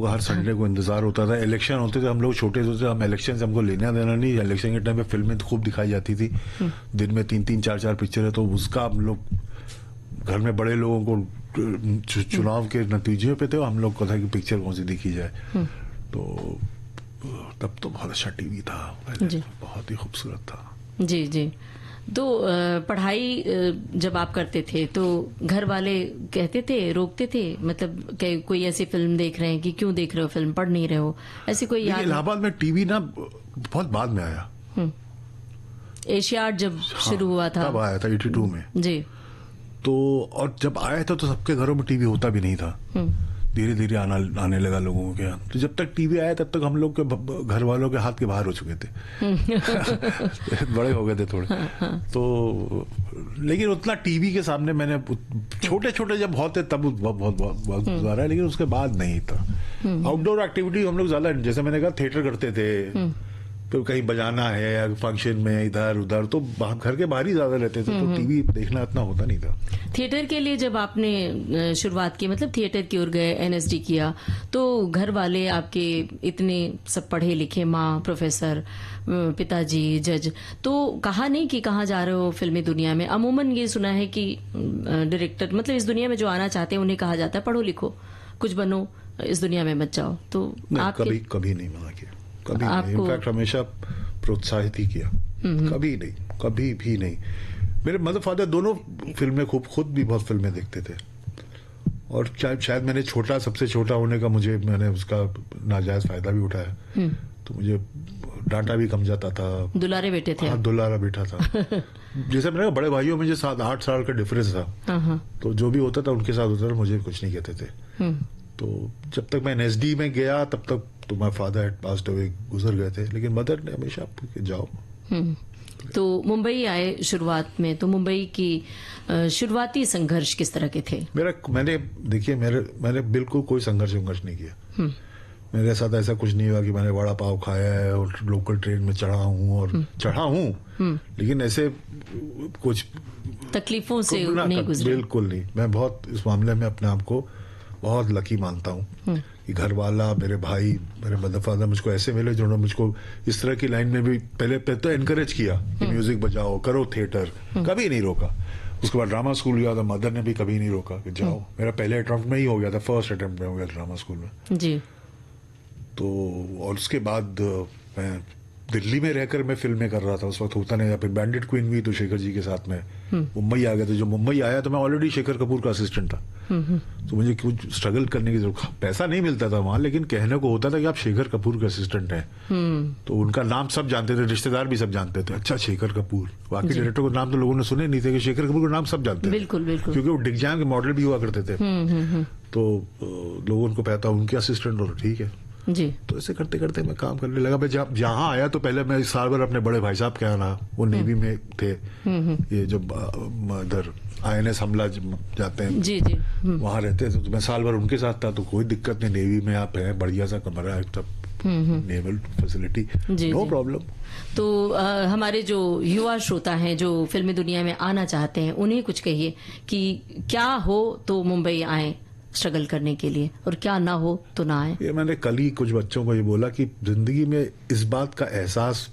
लोग हर संडे को इंतजार होता था। इलेक्शन होते थे, हम लोग छोटे थे, हम इलेक्शन से हमको लेना देना नहीं। इलेक्शन के टाइम पे फिल्में खूब दिखाई जाती थी, दिन में 3-3, 4-4 पिक्चर है, तो उसका हम लोग घर में बड़े लोगों को चुनाव के नतीजे पे थे, हम लोग को था कि पिक्चर कौन सी देखी जाए। तो तब तो बहुत अच्छा टीवी था, बहुत ही खूबसूरत था। जी जी। तो पढ़ाई जब आप करते थे तो घर वाले कहते थे, रोकते थे, मतलब कोई ऐसी फिल्म देख रहे हैं कि क्यों देख रहे हो फिल्म, पढ़ नहीं रहे हो, ऐसी कोई याद? इलाहाबाद में टीवी ना बहुत बाद में आया। एशियाड जब शुरू हुआ था तब आया था 82 में जी। तो और जब आया था तो सबके घरों में टीवी होता भी नहीं था, धीरे धीरे आने लगा लोगों के यहाँ। तो जब तक टीवी आया तब तक हम लोग के घर वालों के हाथ के बाहर हो चुके थे। बड़े हो गए थे थोड़े। तो लेकिन उतना टीवी के सामने मैंने छोटे छोटे जब बहुत थे तब बहुत गुजारा है, लेकिन उसके बाद नहीं था। आउटडोर एक्टिविटी हम लोग ज्यादा, जैसे मैंने कहा, थिएटर करते थे, तो कहीं बजाना है या फंक्शन में इधर उधर, तो घर के बाहर ही ज्यादा रहते थे, तो टीवी देखना इतना होता नहीं था। थिएटर के लिए जब आपने शुरुआत की, मतलब थिएटर की ओर गए, एनएसडी किया, तो घर वाले आपके इतने सब पढ़े लिखे, माँ प्रोफेसर, पिताजी जज, तो कहा नहीं कि कहाँ जा रहे हो फिल्मी दुनिया में? अमूमन ये सुना है कि डायरेक्टर, मतलब इस दुनिया में जो आना चाहते हैं उन्हें कहा जाता है पढ़ो लिखो, कुछ बनो, इस दुनिया में मत जाओ। तो आप कभी नहीं मना किया, कभी नहीं। इनफैक्ट हमेशा प्रोत्साहित ही किया, कभी नहीं, कभी भी नहीं। मेरे मदर फादर दोनों फिल्में खुद भी बहुत फिल्में देखते थे, और शायद मैंने सबसे छोटा होने का मैंने उसका नाजायज फायदा भी उठाया, तो मुझे डांटा भी कम जाता था। दुलारे बेटे थे? हाँ, दुलारा बेटा था। जैसे मैंने बड़े भाइयों में जो 7-8 साल का डिफरेंस था, तो जो भी होता था उनके साथ होता था, मुझे कुछ नहीं कहते थे। तो जब तक मैं एनएसडी में गया तब तक तो my father had passed away, गुजर गए थे, लेकिन मदर ने हमेशा जाओ। तो मुंबई आए शुरुआत में, तो मुंबई की शुरुआती संघर्ष किस तरह के थे? मैंने बिल्कुल कोई संघर्ष नहीं किया। मेरे साथ ऐसा कुछ नहीं हुआ कि मैंने वड़ा पाव खाया है और लोकल ट्रेन में चढ़ा हूँ, लेकिन ऐसे कुछ तकलीफों से नहीं गुजरे? बिल्कुल नहीं। मैं बहुत इस मामले में अपने आप को बहुत लकी मानता हूँ कि घर वाला, मेरे भाई, मेरे मदर फादर मुझको ऐसे मिले जिन्होंने मुझको इस तरह की लाइन में भी पहले तो एनकरेज किया कि म्यूजिक बजाओ, करो थिएटर, कभी नहीं रोका। उसके बाद ड्रामा स्कूल गया था, मदर ने भी कभी नहीं रोका कि जाओ। मेरा पहले अटेम्प्ट में ही हो गया था, फर्स्ट अटेम्प्ट में हो गया ड्रामा स्कूल में जी। तो और उसके बाद मैं दिल्ली में रहकर मैं फिल्में कर रहा था, उस वक्त होता नहीं था। फिर बैंडिट क्वीन भी तो शेखर जी के साथ में मुंबई आ गए थे। जो मुंबई आया तो मैं ऑलरेडी शेखर कपूर का असिस्टेंट था, तो मुझे कुछ स्ट्रगल करने की जरूरत, पैसा नहीं मिलता था वहां, लेकिन कहने को होता था कि आप शेखर कपूर के असिस्टेंट हैं। तो उनका नाम सब जानते थे, रिश्तेदार भी सब जानते थे। अच्छा, शेखर कपूर, बाकी डायरेक्टर को नाम तो लोगों ने सुने नहीं थे, कि शेखर कपूर का नाम सब जानते थे। बिल्कुल बिल्कुल, क्योंकि वो डिग्जाम के मॉडल भी हुआ करते थे। तो लोगों उनको पता, उनके असिस्टेंट, और ठीक है जी। तो ऐसे करते करते मैं काम करने लगा। मैं जब यहाँ आया तो पहले मैं साल भर अपने बड़े भाई साहब के यहाँ रहा, वो नेवी में थे। ये जब इधर INS हमला जाते हैं जी जी, वहाँ रहते थे, तो मैं साल भर उनके साथ था। तो कोई दिक्कत नहीं, नेवी में आप हैं, बढ़िया सा कमरा है, सब नेवल फैसिलिटी, नो प्रॉब्लम। तो हमारे जो युवा श्रोता हैं जो फिल्मी दुनिया में आना चाहते हैं, उन्हें कुछ कहिए कि क्या हो तो मुंबई आए स्ट्रगल करने के लिए, और क्या ना हो तो ना आए। ये मैंने कल ही कुछ बच्चों को ये बोला कि जिंदगी में इस बात का एहसास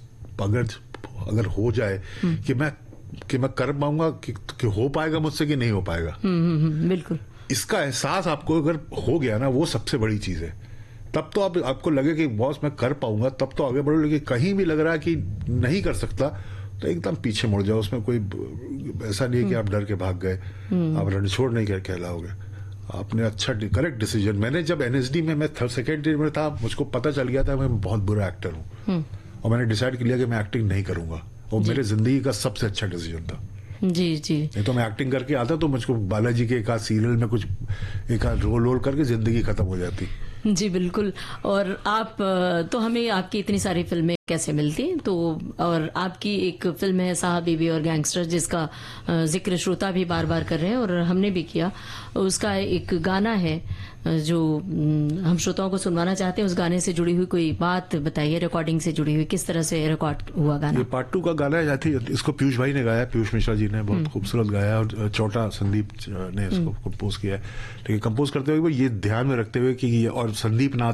अगर हो जाए कि मैं कर पाऊंगा, कि हो पाएगा मुझसे कि नहीं हो पाएगा, बिल्कुल, इसका एहसास आपको अगर हो गया ना, वो सबसे बड़ी चीज है। तब तो आपको लगे कि बॉस मैं कर पाऊंगा, तब तो आगे बढ़ो। लेकिन कहीं भी लग रहा है कि नहीं कर सकता, तो एकदम पीछे मुड़ जाओ। उसमें कोई ऐसा नहीं है कि आप डर के भाग गए, आप रणछोड़ नहीं कहलाओगे। आपने अच्छा करेक्ट डिसीजन। मैंने जब एनएसडी में मैं सेकेंड ईयर में था, मुझको पता चल गया था मैं बहुत बुरा एक्टर हूँ, और मैंने डिसाइड कर लिया कि मैं एक्टिंग नहीं करूंगा, और मेरे जिंदगी का सबसे अच्छा डिसीजन था। जी जी। नहीं तो मैं एक्टिंग करके आता तो मुझको बालाजी के एक आध सीरियल में कुछ एक आध रोल करके जिंदगी खत्म हो जाती। जी बिल्कुल। और आप तो हमें आपकी इतनी सारी फिल्में कैसे मिलती, तो और आपकी एक फिल्म है साहब बीबी और गैंगस्टर, जिसका जिक्र श्रोता भी बार बार कर रहे हैं और हमने भी किया। उसका एक गाना है जो हम श्रोताओं को सुनवाना चाहते हैं। उस गाने से जुड़ी हुई कोई बात बताइए, रिकॉर्डिंग से जुड़ी हुई, किस तरह से रिकॉर्ड हुआ गाना? ये पार्ट 2 का गाना है। इसको पीयूष भाई ने गाया, पीयूष मिश्रा जी ने बहुत खूबसूरत गाया, और चौटा संदीप ने इसको कंपोज किया है। लेकिन कंपोज करते हुए ये ध्यान में रखते हुए कि और संदीप नाथ